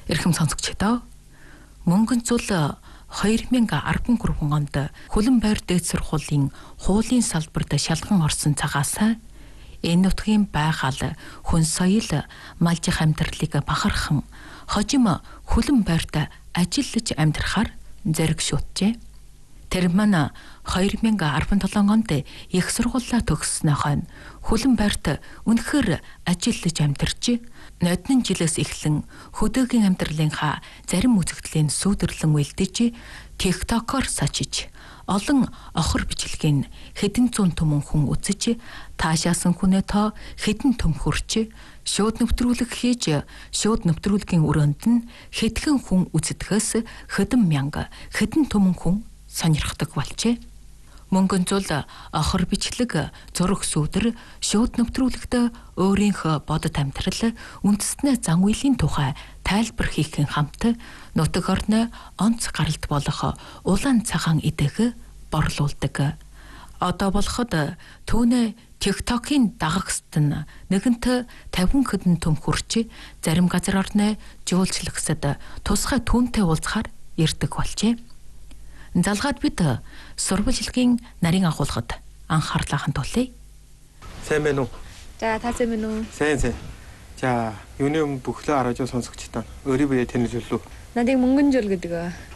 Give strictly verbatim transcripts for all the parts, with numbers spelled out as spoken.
Эрхэм сонсогчдоо мөнгөн зул хоёр мянга арван гурван онд Хөлбөмбойр дээд сургуулийн хуулийн салбарт шалган орсон цагаас энэ нутгийн байгаль, хүн соёл, малжих амьдралыг бахархан хожим Хөлбөмбойрт ажиллаж амьдрахаар зэрэг шүтжээ. Тэр маань хоёр мянга арван долоо онд их сургуулаа төгссөнөө хойно Хөлбөмбойрт үнэхээр ажиллаж амьдарч нодны жилээс эхлэн хөдөөгийн амьдралынхаа зарим үзэгдлийн сүйдэрлэн үйлдэж тиктокоор сачиж олон охор бичлэгийн хэдэн зуун түмэн хүн үзэж таашаасан хүнээ тоо хэдэн төм хүрч шууд нэвтрүүлэг хийж шууд нэвтрүүлгийн өрөөнд нь хэдхэн хүн үзэдгээс хэдэн мянга хэдэн түмэн хүн сонирхдаг болжээ. Мөнгөн зул охор бичлэг зураг сүүдэр шууд нэвтрүүлэгт өөрийнхөө бодит амьдрал үндэснээ зан үйлийн тухай тайлбар хийхин хамт нутаг орны онц гаралт болох улаан цагаан идэг борлуулдаг. Одоо болоход түүнээ тиктокийн дагагсд нь нэгэнт тавин хэдэн төм хүрч зарим газар орны жуулчлагсад тусгай түүнтэй уулзахаар ирдэг болжээ. Залгаад бид сурвалжилгийн нарийн агуулгад анхаарлаа хандуулъя. Сайн байна уу? За, та сайн байна уу? Сайн сайн. За, юуны өмнө бүхлөө аражуу сонсогчтой. Өөрийгөө танилцуулъя. Надыг мөнгөн жил гэдэг.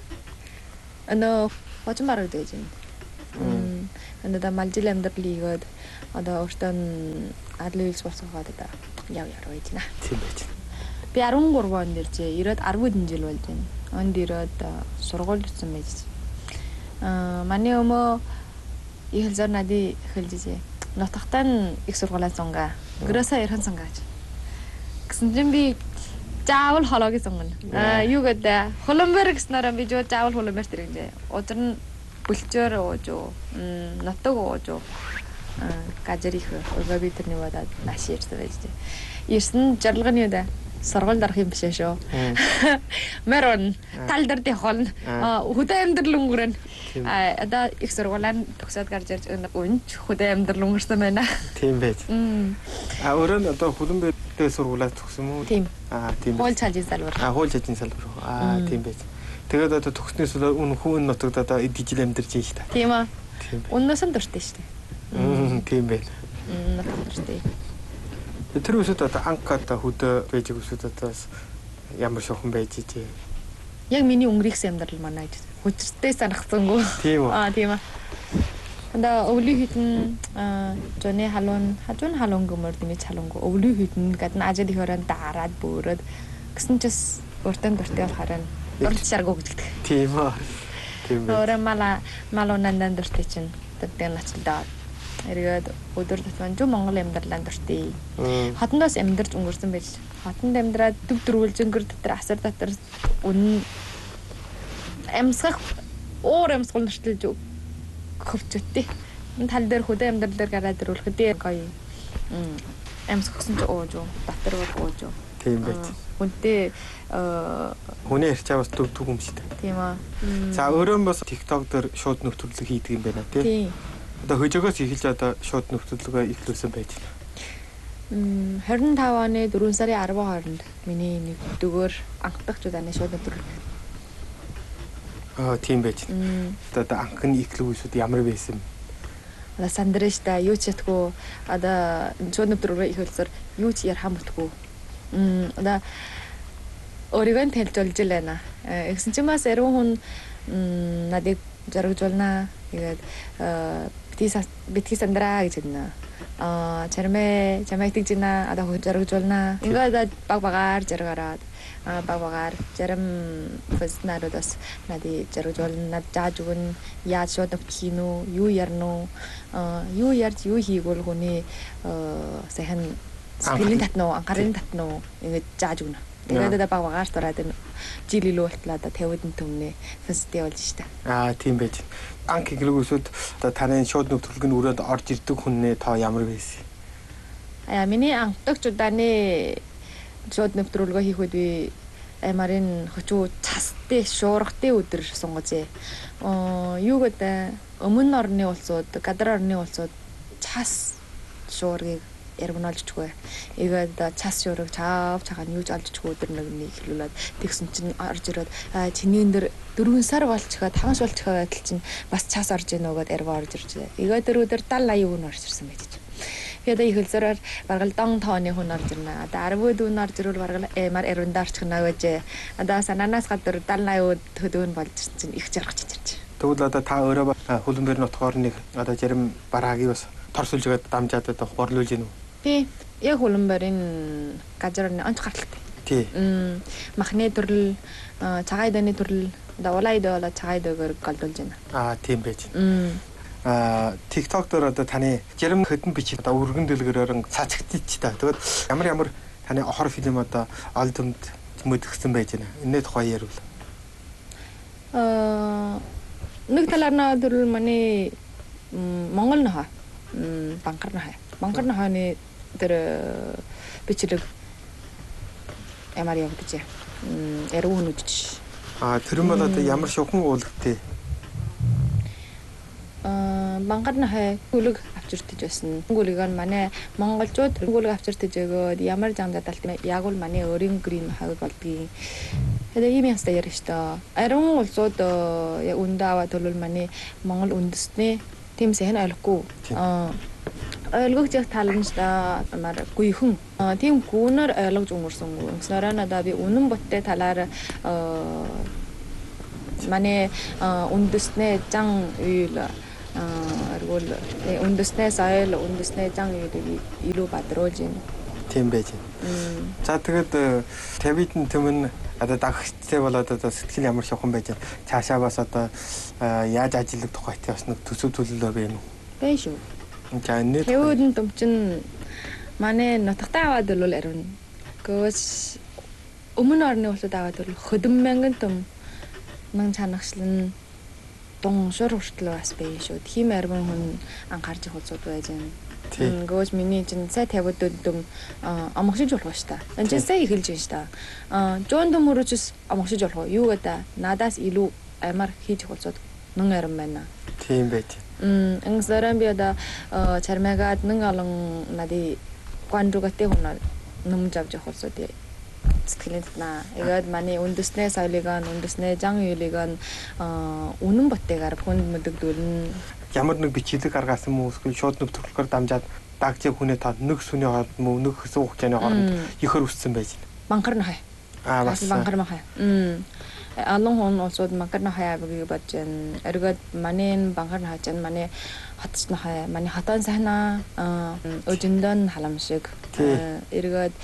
Анаа хожим бараг гэж байна. Мм, анаа малжил амьдралыг одоо өөртөө адлын үйлс болсоход одоо яв яв байж байна. Тийм байж. Би арван гурван онд иржээ. Ирээд арван хэдэн жил болж байна. Онд ирээд сургууль ирсэн байж. Аа, манай өмөө их хэл зөр надыг хэлжээ. Нотхтан их сургуулаа зонгаа. Гэрээсээ ярхан зонгааж. Гэсэн чинь би заавал хологи зонгоно. Аа, юу гэдэг Хөлбөмбойр гэснээр би жоо заавал Хөлбөмбойр тэрэгжээ. Өдөр нь бүлчээр ууж уу, нотог ууж уу. Аа, гажрих өгөө би тэрний бодоод маш ирсэн байж. Ирсэн жаргалгын юу да? Сургуульд орох юм биш шүү. Мэрон тал дээр дихол хөдөө амьдрал өнгөрөн. А одоо их сургуулийн төгсөөд гарч ирж өнч хөдөө амьдрал өнгөрсөн байна. Тийм байж. А өөрөө одоо Хөлбөмбойр дээд сургуулаа төгсөн мүү? Тийм. А тийм. Хууль цаажийн салбар. А хууль цаажийн салбар. А тийм байж. Тэгээд одоо төгснөөс үн хүн нутагт одоо дижитал амьдарч байна шүү дээ. Тийм аа. Өнөөс нь дуртай шүү дээ. Мм, тийм байна. Мм, дуртай. Тэр үсэд одоо анката хөдөө байж үсэд одоо ямар шохон байж ижээ. Яг миний өнгөрийгсэн амьдрал манай хүчтэй санагцсангүй. Тийм үү? Аа, тийм аа. Анда өвлий хитэн жоны халуун хажуун халуун гомор дэмий чалангу өвлий хитэн гадна ажил их орон дараад бөөрöd гэсэн чис өртөн дуртай болохоор нь урд шаргуу гэдэг. Тийм аа. Тийм үү? Өөрөө мала малунандан дуртай чинь тэгтээ нацдаа. Эргээд өдөр тутмын зөв Монгол амьдралаа дуртай. Хотондоос амьдарч өнгөрсөн байж. Хотонд амьдраад төв дөрвөлжөнгөр дотор асар дотор үнэн амьсгах уур амьсгал нэртлж хөвчөттэй. Энэ тал дээр хөдөө амьдрал дээр гараад ирүүлэхэд гоё. Амьсгахсан ч ууж уу, дотор ууж уу. Тийм байж. Хүнтэй хүний ярьчаа бас төв төв юм шүү дээ. Тийм аа. За өөрөө бас TikTok дээр шууд нөхцөлөг хийдэг юм байна тий. Одоо хожоогоос эхэлж одоо шууд нөхцөлгөө ихлүүлсэн байж байна. Мм двадцать пять оны дөрвөн сарын арван хооронд миний нэг дөгөөр анх дахь удаа шууд нөхцөл. Аа тийм байж. Одоо анхны ихлүүлсүүд ямар байсан? Одоо сандрэж та юу ч ятгүй одоо шууд нөхцөлгөө ихлүүлсээр юу ч ярхан бүтгүй. Мм одоо өөрийгөө тайлбарлаж байна. Тэгсэн чинь бас ариун хүн надыг жаргажуулнаа. Тэгээд битгий сандраа гэж байна. Аа чармэ чамайг тэгжинаа одоо жаргажуулнаа. Ингээд баг багаар жаргараад аа баг багаар зарим фэснаруудаас нади жаргажуулна зааж өгнө. Яаж шууд өгөх нь юу ярна уу? Аа юу ярьж юу хийгүүл хүний сайхан сэтгэлийн татна уу, анхаарын татна уу ингээд зааж өгнө. Тэгээд одоо баг багаар дураад жил илүү болтлоо одоо тавьд төмнө фэстивал болж штэ. Аа тийм байж. Анх ихлүүлсүүд одоо таны шууд нөхцөлгөнд өрөөнд орж ирдэг хүнээ тоо ямар байсан? Аа миний анх дахь удааны шууд нөхцөлгөө хийхэд би амарын хөчөө цастай шуургатай өдөр сонгоцээ. Аа юу гэдэг өмнө орны улсууд, гадар орны улсууд цас шуургийг ярманалжгүй. Тэгээд цас шуураг чаав чагаа нь юуж олжчихгүй өдөр нэг нэг хэлүүлээд тэгсэн чинь орж ирээд чиний энэ дөрвөн сар болчихоо таван сар болчихоо гэдэл чинь бас цас орж ийн нөгөөд ярва орж ирж байгаа. Тэгээд дөрөв өдөр дал аяг нь орж ирсэн байж. Тэгээд их хэлсээр баргал дон тооны хүн орж ирнэ. Одоо арвууд үн орж ирвэл баргал эмар эрүндаарч гэнэ гэж. Одоо санаанаас гадар дал аяуд төдөө нь болж чинь их жаргаж ирж. Тэгвэл одоо та өөрөө хөлбөмбөр нутгаар нэг одоо зарим бараагийг бас торсуулж байгаа дамжаад одоо борлуулж гинүү. Тий. Яг хөлбөмбөрийн газар нь онц гаралтай. Тий. Мм махны төрөл, цагаан дэний төрөл, давлаа идэл цагаан дэгээр голдуулж байна. Аа тийм байж. Мм а TikTok дээр одоо таны зарим хэдэн бичиг одоо өргөн дэлгэрээр цаацгтчих та. Тэгвэл ямар ямар таны охор фильм одоо олд өмд мэдгсэн байж байна. Энэ тухай ярил. Аа нэг талаар нь дөрвөл манай Монгол нөхөө банкар нөхөө. Банкар нөхөөний тэр бичлэг ямар явагдаж байна. Яруу нүдч. А тэр нь бол одоо ямар шухан уулгтэй. Аа банкар нөхөө гүлэг авчиртаж байсан. Гүлэг нь манай монголчууд гүлэг авчиртаж өгөөд ямар зам задалт яг л манай өөрийн грин хаг болдгийг. Тэгээд ийм яста ярина шүү дээ. Ариун улсууд яг үндэ аваа төлөвл манай Монгол үндэсний тийм сайн ойлгохгүй. Аа ойлгож яг тална шүү дээ. Амар гүйхэн. Тийм гүнээр ойлгож өнгөрсөн. Өснөрөө надаа би үнэн боттэй талаар аа манай үндэсний зан үйл аргуул үндэсний соёл үндэсний зан үеийг илүү бадруулж байна. Тийм байж байна. За тэгээд тавидын төмөн одоо дагчтай болоод одоо сэтгэл ямар шохон байж байна. Цаашаа бас одоо яаж ажиллах тухайтай бас нэг төсөв төлөлөө байна уу? Байна шүү. За энэ тавидын төм чинь манай нутагтаа аваад бол арина. Гөөс өмнө орны улсад аваад бол хөдөн мянган төм нан чанагшлан дун шур хүртэл бас байна шүү. Тийм арван хүн анхаарч их улсууд байж байна. Гөөж миний чинь сая тавьд дөм амгшиж болох шүү дээ. Энд чинь сая эхэлж байна шүү дээ. Аа жон дөмөрөчс амгшиж болох юу гэдэг надаас илүү амар хийж hulцууд нэн арим байна. Тийм байж. Мм ангсаран би одоо чармагад нэн олон нади гуанругатэ хүн нэмж авч явах улсууд сэтгэлээд наа. Тэгээд манай үндэсний соёлыг үндэсний зан үйлийг үнэн боттэйгээр хүнд мэддэгдүүлнэ. Ямар нэг бичлэг гаргасан юм уу эсвэл шууд нэвтрүүлгээр дамжаад дагчиг хүнээ тоо нэг сүний хооронд мөн нэг хэсэг хугацааны хооронд ихэр үссэн байж байна. Банкар нахай. Аа бас банкар нахай. Мм. Алон хон улсууд банкар нахай гэж бодож байна. Эргээд манай банкар нахай чинь манай хотч нахай, манай хотон сайнаа өжөндөн халамшиг. Эргээд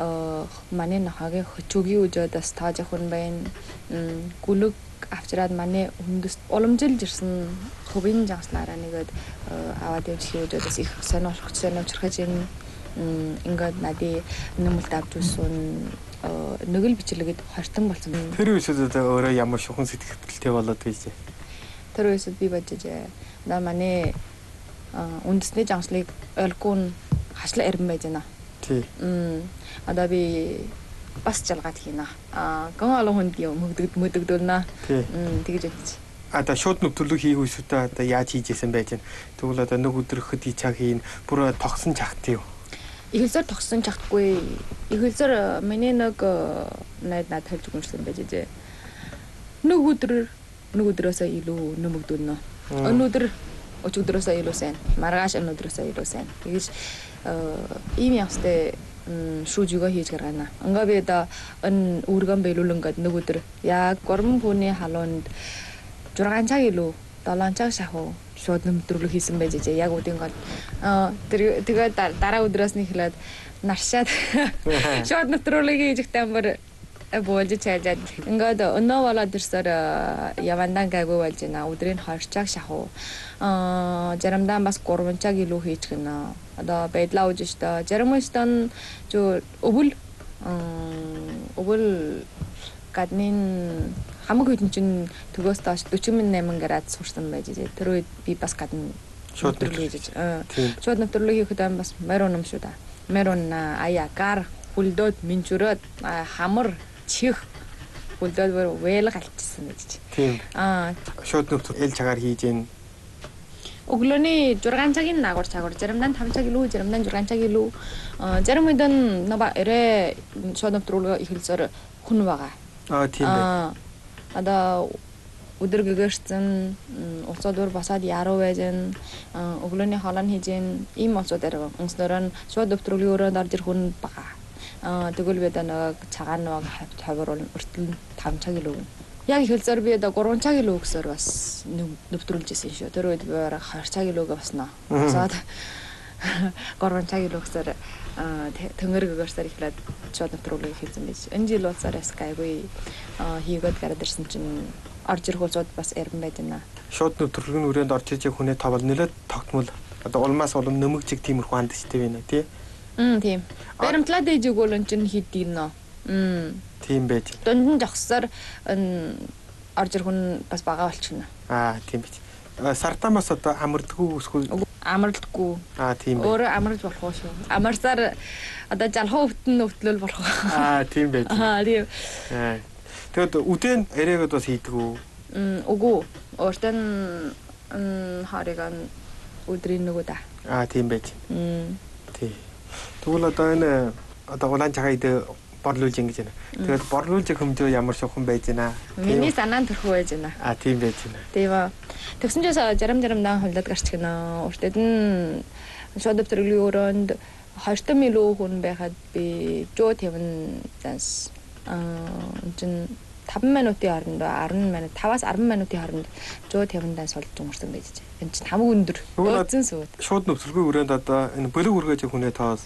манай нахагийн хөчөгийн үжөөд бас тааж охин байна. Гүлэг авчираад манай хүндэс уламжилж ирсэн хувийн жагслаараа нэгэд аваад явж хөөжөөс их сонирхолтой сонирхож байна. Ингээд нади нэмэлт авч үсэн нэг л бичлэгэд хортон болсон. Тэр үеэд өөрөө ямар шухан сэтгэлтэй болоод байж. Тэр үеэд би бодож на манай үндэсний жагслыг ойлгохгүй хашлаа ирэн байж байна. Тий. Мм одоо би бас жалгаад хийнэ. Аа гон олон хүнд юм мөгдөд мөдөгдөлнө. Мм тэгэж өгч. А та шууд нүвтрүүлэг хийх үсвэтэй одоо яаж хийжсэн байж байна. Тэгвэл одоо нэг өдрөхөд цаг хийн бүр тогсон чахт юу. Ихэлзэр тогсон чахтгүй. Ихэлзэр миний нэг найд над хэлж өгсөн байж дээ. Нэг өдөр нэг өдрөөсөө илүү нэмэгдүүлнэ. Өнөөдөр өчигдрөөсөө илүү сайн. Маргааш өнөөдрөөсөө илүү сайн. Тэгэж ийм ястай шүүжигээ хийж гаргана. Ингээ би одоо эн үргэн бэлүүлэнгээд нэг өдөр яг гурван пүний халуунд зургаан цаг илүү долоон цаг шахуу шууд нэмтрүүлэг хийсэн байж жаа яг үдийн гол тэгээ дараа өдрөөс нь эхлээд наршаад шууд нэмтрүүлэг хийж ихтэмбэр болж чаажаад ингээд өнөө болоод ирсээр явандан гайгүй болж байна. Өдрийн хоёр цаг шахуу аа заримдаа бас гурван цаг илүү хийж гэнэ. Одоо байдлаа үж штэ. Зарим үстэн жоо өвөл өвөл гаднын хамаг хэдэн чин төгөөс доош дөрвөн восемь градус сурсан байж дээ. Тэр үед би бас гадна шууд хийж шууд нэвтрүүлэг хийхэд бас морон юм шүү да. Морон аягаар хүлдөөд минчурөөд хамар чих хүлдөөд вээл галчсан гэж. Тийм. Аа шууд нэвтрүүлэг эл цагаар хийж гэн. өглөөний6 цагийн наагур цагур заримдаа five цаг илүү заримдаа six цаг илүү зарим үед нь нава эрэ шууд нэвтрүүлэг ихэлсээр хүн байгаа. Аа тийм бай. Одоо өдөр гэгэрсэн уцаад басаад яруу байж н өглөөний хоолой хийж н ийм олцоо дээр өнснөр нь шууд нэвтрүүлгийн өрөөнд орж ирэх хүн байгаа. Аа тэгвэл бид нэг цагаан нэг хавар өртөл five цаг илүү. Яг ихэлзэр би одоо three цаг илүү өгсөөр бас нэвтрүүлж ирсэн шүү. Тэр үед би бараг two цаг илүү өгснөө. Заад three цаг илүү өгсөөр тэнгэр гэгэрсээр ихлээд шууд нэвтрүүлгийг хийсэн байж. Энэ жил уусаар скайгүй хийгээд гараад ирсэн чинь орж ирэх уцууд бас эрен байж байна. Шууд нэвтрүүлгийн үрээнд орж иж хүний товол нэлээд тогтмол одоо улмаас улам нэмэгчиг тиймэрхүү хандчтэй байна тий. Мм тийм. Баримтлаад ээжиг бол энэ чинь хийдэг нөө. Мм. Тийм байж. Дунд нь жогсоор орж ирэх хүн бас бага болчихно. Аа тийм байж. Сартамаас одоо амардгүй эсвэл амарлдаггүй. Аа тийм бай. Өөрөө амарлж болох уу шүү. Амарсаар одоо жалхуу өвтөн өвтлөл болох. Аа тийм байж. Аа тийм. Аа. Тэгэд үдэн эрээгээд бас хийдэг үү? Мм үгүй. Өөртөө н хариган өдрийн нөгөө да. Аа тийм байж. Мм. Тий. Тэгвэл одоо энэ одоо улаан цагаид борлуулж ингэж байна. Тэгээд борлуулж хэмжээ ямар шохон байж байна. Миний санаанд төрхөө байж байна. Аа тийм байж байна. Тийм аа. Тэгсэн чинь зарим заримдаа хулаад гарч гэнэ. Өөртөө нь шууд дэвтэрлийн өрөөнд two миллион хүн байхад би жоо тавин занс аа чин five минутын хооронд ten минут five-аас ten минутын хооронд жоо тавиндаа сулж өнгөрсөн байж. Энэ чинь хамгийн өндөр. Өөцөн сууд. Шууд нэвтрүүлгийн өрөөнд одоо энэ бөлөг үргэж хүнээ тоос